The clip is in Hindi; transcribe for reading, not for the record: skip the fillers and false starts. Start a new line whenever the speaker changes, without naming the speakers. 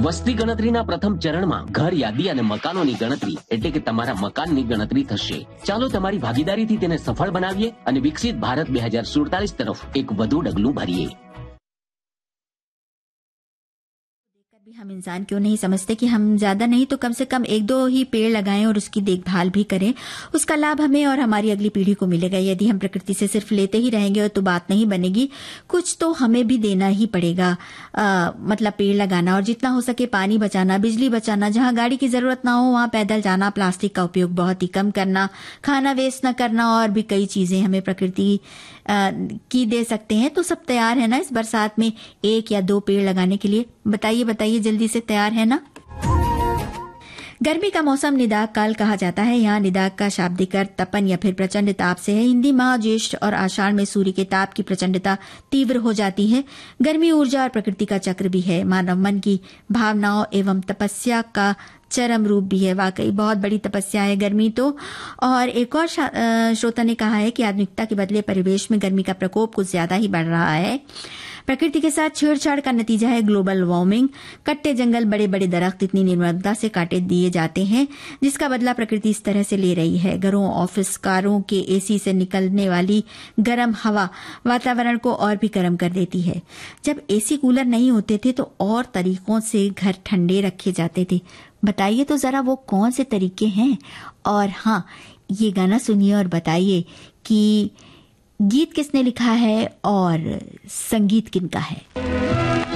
વસ્તી ગણતરીના પ્રથમ ચરણમાં ઘર યાદી અને મકાનોની ગણતરી એટલે કે તમારા મકાનની ગણતરી થશે. ચાલો તમારી ભાગીદારીથી તેને સફળ બનાવીએ અને વિકસિત ભારત 2047 તરફ એક વધુ ડગલું ભરીએ.
भी हम इंसान क्यों नहीं समझते कि हम ज्यादा नहीं तो कम से कम 1-2 ही पेड़ लगाएं और उसकी देखभाल भी करें. उसका लाभ हमें और हमारी अगली पीढ़ी को मिलेगा. यदि हम प्रकृति से सिर्फ लेते ही रहेंगे तो बात नहीं बनेगी, कुछ तो हमें भी देना ही पड़ेगा. मतलब पेड़ लगाना और जितना हो सके पानी बचाना, बिजली बचाना, जहां गाड़ी की जरूरत ना हो वहां पैदल जाना, प्लास्टिक का उपयोग बहुत ही कम करना, खाना वेस्ट न करना और भी कई चीजें हमें प्रकृति की दे सकते हैं. तो सब तैयार है ना इस बरसात में 1 या 2 पेड़ लगाने के लिए? बताइए जल्दी से, तैयार है ना? गर्मी का मौसम निदाग काल कहा जाता है. यहाँ निदाग का शाब्दिक अर्थ तपन या फिर प्रचंड ताप से है. हिंदी माह ज्येष्ठ और आषाढ़ में सूर्य के ताप की प्रचंडता तीव्र हो जाती है. गर्मी ऊर्जा और प्रकृति का चक्र भी है. मानव मन की भावनाओं एवं तपस्या का चरम रूप भी है. वाकई बहुत बड़ी तपस्या है गर्मी तो. और एक और श्रोता ने कहा है कि आधुनिकता के बदले परिवेश में गर्मी का प्रकोप कुछ ज्यादा ही बढ़ रहा है. प्रकृति के साथ छेड़छाड़ का नतीजा है ग्लोबल वार्मिंग. कट्टे जंगल, बड़े बड़े दरख्त इतनी निर्ममता से काटे दिए जाते हैं जिसका बदला प्रकृति इस तरह से ले रही है. घरों, ऑफिस, कारों के एसी से निकलने वाली गर्म हवा वातावरण को और भी गर्म कर देती है. जब एसी कूलर नहीं होते थे तो और तरीकों से घर ठंडे रखे जाते थे. बताइए तो जरा वो कौन से तरीके हैं? और हाँ, ये गाना सुनिए और बताइए कि गीत किसने लिखा है और संगीत किनका है.